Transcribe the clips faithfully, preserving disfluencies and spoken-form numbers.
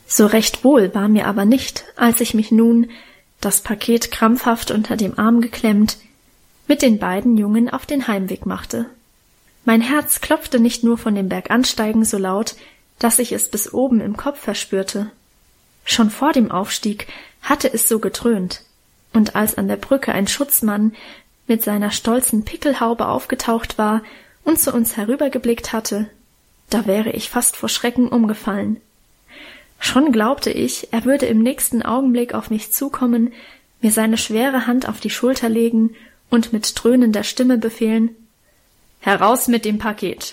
So recht wohl war mir aber nicht, als ich mich nun, das Paket krampfhaft unter dem Arm geklemmt, mit den beiden Jungen auf den Heimweg machte. Mein Herz klopfte nicht nur von dem Bergansteigen so laut, dass ich es bis oben im Kopf verspürte. Schon vor dem Aufstieg hatte es so gedröhnt, und als an der Brücke ein Schutzmann mit seiner stolzen Pickelhaube aufgetaucht war und zu uns herübergeblickt hatte, da wäre ich fast vor Schrecken umgefallen. Schon glaubte ich, er würde im nächsten Augenblick auf mich zukommen, mir seine schwere Hand auf die Schulter legen und mit dröhnender Stimme befehlen: »Heraus mit dem Paket!«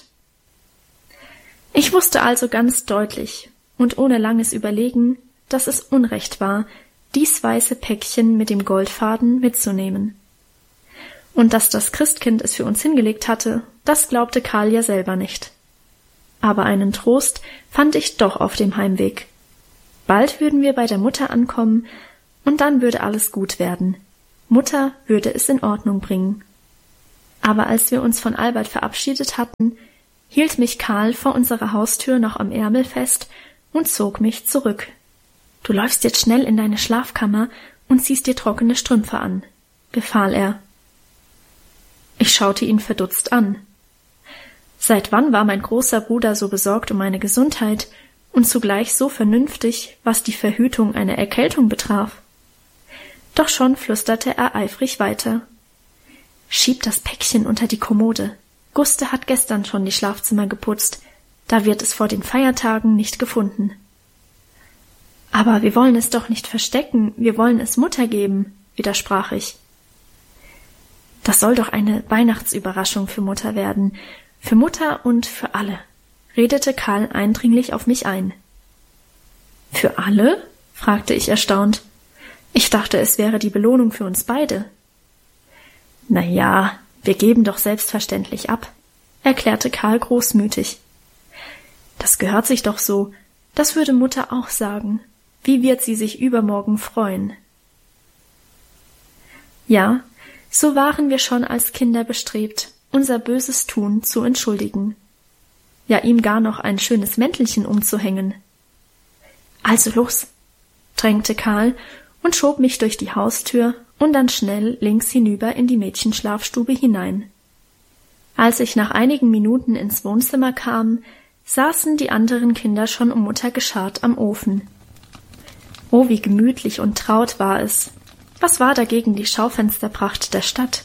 Ich wusste also ganz deutlich und ohne langes Überlegen, dass es Unrecht war, dies weiße Päckchen mit dem Goldfaden mitzunehmen. Und dass das Christkind es für uns hingelegt hatte, das glaubte Karl ja selber nicht. Aber einen Trost fand ich doch auf dem Heimweg. Bald würden wir bei der Mutter ankommen, und dann würde alles gut werden. Mutter würde es in Ordnung bringen. Aber als wir uns von Albert verabschiedet hatten, hielt mich Karl vor unserer Haustür noch am Ärmel fest und zog mich zurück. »Du läufst jetzt schnell in deine Schlafkammer und ziehst dir trockene Strümpfe an«, befahl er. Ich schaute ihn verdutzt an. Seit wann war mein großer Bruder so besorgt um meine Gesundheit und zugleich so vernünftig, was die Verhütung einer Erkältung betraf? Doch schon flüsterte er eifrig weiter. »Schieb das Päckchen unter die Kommode. Guste hat gestern schon die Schlafzimmer geputzt. Da wird es vor den Feiertagen nicht gefunden.« »Aber wir wollen es doch nicht verstecken, wir wollen es Mutter geben«, widersprach ich. »Das soll doch eine Weihnachtsüberraschung für Mutter werden, für Mutter und für alle«, redete Karl eindringlich auf mich ein. »Für alle?«, fragte ich erstaunt. »Ich dachte, es wäre die Belohnung für uns beide.« »Na ja, wir geben doch selbstverständlich ab«, erklärte Karl großmütig. »Das gehört sich doch so, das würde Mutter auch sagen. Wie wird sie sich übermorgen freuen?« Ja, so waren wir schon als Kinder bestrebt, unser böses Tun zu entschuldigen. Ja, ihm gar noch ein schönes Mäntelchen umzuhängen. »Also los«, drängte Karl und schob mich durch die Haustür und dann schnell links hinüber in die Mädchenschlafstube hinein. Als ich nach einigen Minuten ins Wohnzimmer kam, saßen die anderen Kinder schon um Mutter geschart am Ofen. Oh, wie gemütlich und traut war es. Was war dagegen die Schaufensterpracht der Stadt?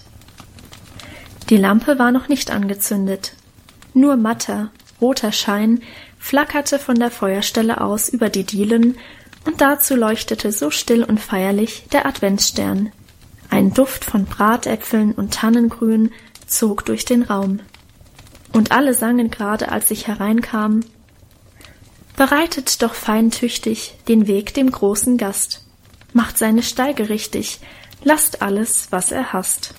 Die Lampe war noch nicht angezündet. Nur matter, roter Schein flackerte von der Feuerstelle aus über die Dielen, und dazu leuchtete so still und feierlich der Adventsstern. Ein Duft von Bratäpfeln und Tannengrün zog durch den Raum. Und alle sangen gerade, als ich hereinkam: »Bereitet doch feintüchtig den Weg dem großen Gast, macht seine Steige richtig, lasst alles, was er hasst.«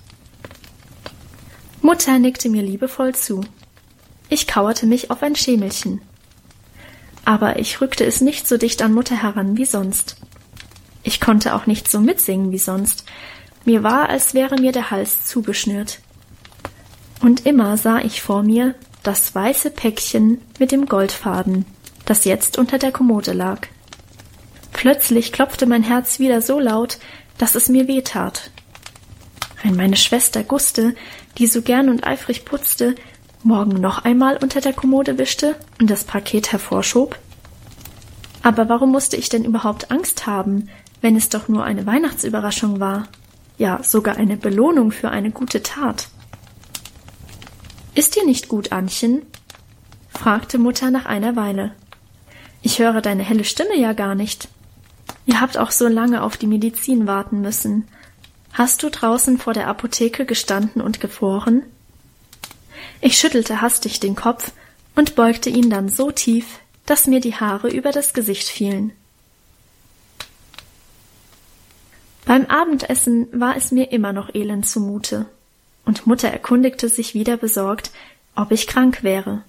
Mutter nickte mir liebevoll zu. Ich kauerte mich auf ein Schemelchen. Aber ich rückte es nicht so dicht an Mutter heran wie sonst. Ich konnte auch nicht so mitsingen wie sonst. Mir war, als wäre mir der Hals zugeschnürt. Und immer sah ich vor mir das weiße Päckchen mit dem Goldfaden, das jetzt unter der Kommode lag. Plötzlich klopfte mein Herz wieder so laut, dass es mir weh tat. Wenn meine Schwester Guste, die so gern und eifrig putzte, morgen noch einmal unter der Kommode wischte und das Paket hervorschob? Aber warum musste ich denn überhaupt Angst haben, wenn es doch nur eine Weihnachtsüberraschung war? Ja, sogar eine Belohnung für eine gute Tat. »Ist dir nicht gut, Annchen?« fragte Mutter nach einer Weile. »Ich höre deine helle Stimme ja gar nicht. Ihr habt auch so lange auf die Medizin warten müssen. Hast du draußen vor der Apotheke gestanden und gefroren?« Ich schüttelte hastig den Kopf und beugte ihn dann so tief, dass mir die Haare über das Gesicht fielen. Beim Abendessen war es mir immer noch elend zumute, und Mutter erkundigte sich wieder besorgt, ob ich krank wäre.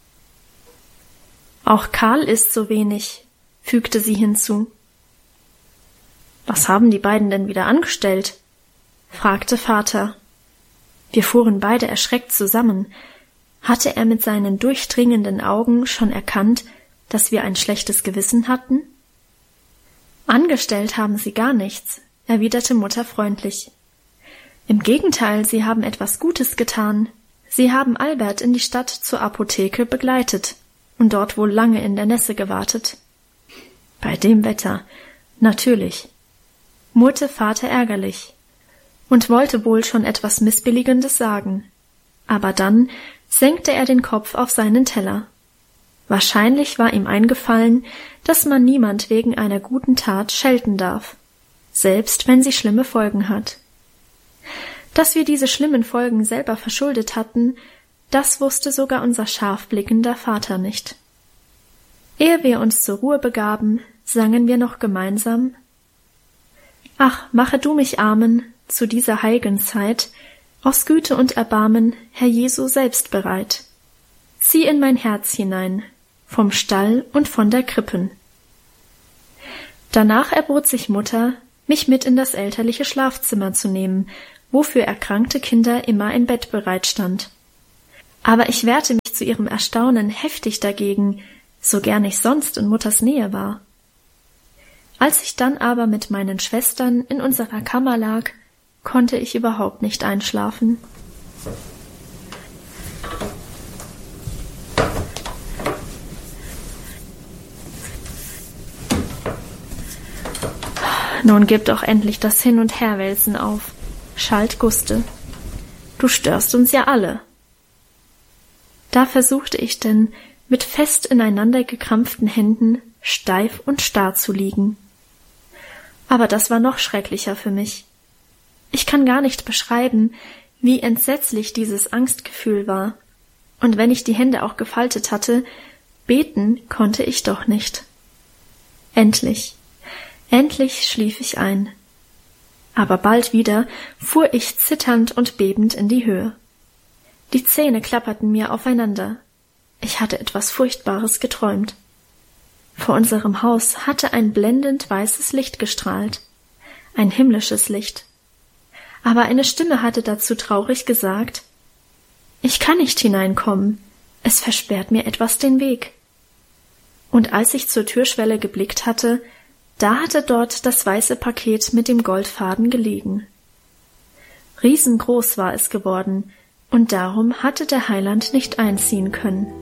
»Auch Karl isst so wenig«, fügte sie hinzu. »Was haben die beiden denn wieder angestellt?« fragte Vater. Wir fuhren beide erschreckt zusammen. Hatte er mit seinen durchdringenden Augen schon erkannt, dass wir ein schlechtes Gewissen hatten? Angestellt haben Sie gar nichts, erwiderte Mutter freundlich. Im Gegenteil, Sie haben etwas Gutes getan. Sie haben Albert in die Stadt zur Apotheke begleitet und dort wohl lange in der Nässe gewartet. Bei dem Wetter, natürlich, murrte Vater ärgerlich und wollte wohl schon etwas Missbilligendes sagen, aber dann senkte er den Kopf auf seinen Teller. Wahrscheinlich war ihm eingefallen, dass man niemand wegen einer guten Tat schelten darf, selbst wenn sie schlimme Folgen hat. Dass wir diese schlimmen Folgen selber verschuldet hatten, das wusste sogar unser scharfblickender Vater nicht. Ehe wir uns zur Ruhe begaben, sangen wir noch gemeinsam: Ach, mache du mich armen zu dieser heilgen Zeit, aus Güte und Erbarmen, Herr Jesu, selbst bereit. Zieh in mein Herz hinein, vom Stall und von der Krippen. Danach erbot sich Mutter, mich mit in das elterliche Schlafzimmer zu nehmen, wofür erkrankte Kinder immer ein Bett bereitstand. Aber ich wehrte mich zu ihrem Erstaunen heftig dagegen, so gern ich sonst in Mutters Nähe war. Als ich dann aber mit meinen Schwestern in unserer Kammer lag, konnte ich überhaupt nicht einschlafen. Nun gib doch endlich das Hin- und Herwälzen auf, schalt Guste. Du störst uns ja alle. Da versuchte ich denn, mit fest ineinander gekrampften Händen steif und starr zu liegen. Aber das war noch schrecklicher für mich. Ich kann gar nicht beschreiben, wie entsetzlich dieses Angstgefühl war, und wenn ich die Hände auch gefaltet hatte, beten konnte ich doch nicht. Endlich, endlich schlief ich ein. Aber bald wieder fuhr ich zitternd und bebend in die Höhe. Die Zähne klapperten mir aufeinander. Ich hatte etwas Furchtbares geträumt. Vor unserem Haus hatte ein blendend weißes Licht gestrahlt, ein himmlisches Licht. Aber eine Stimme hatte dazu traurig gesagt: Ich kann nicht hineinkommen, es versperrt mir etwas den Weg. Und als ich zur Türschwelle geblickt hatte, da hatte dort das weiße Paket mit dem Goldfaden gelegen. Riesengroß war es geworden, und darum hatte der Heiland nicht einziehen können.